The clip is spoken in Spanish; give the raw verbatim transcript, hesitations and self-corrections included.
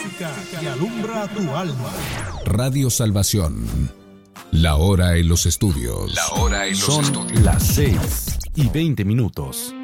que alumbra tu alma. Radio Salvación. La hora en los estudios. La hora en los Son estudios. las seis y veinte minutos.